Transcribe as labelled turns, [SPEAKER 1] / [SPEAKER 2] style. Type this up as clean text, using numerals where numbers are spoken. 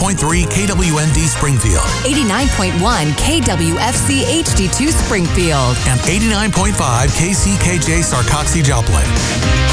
[SPEAKER 1] 89.3 KWND Springfield,
[SPEAKER 2] 89.1 KWFC HD2 Springfield,
[SPEAKER 1] and 89.5 KCKJ Sarcoxie Joplin.